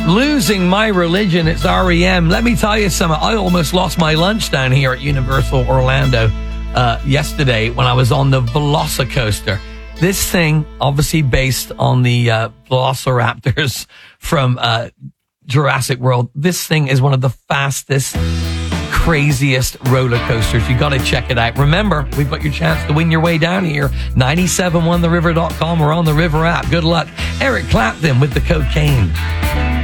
Losing my religion, it's REM. Let me tell you something. I almost lost my lunch down here at Universal Orlando yesterday when I was on the Velocicoaster. This thing, obviously based on the Velociraptors from Jurassic World, this thing is one of the fastest, craziest roller coasters. You got to check it out. Remember, we've got your chance to win your way down here. 971theriver.com or on the River app. Good luck. Eric Clapton with the Cocaine.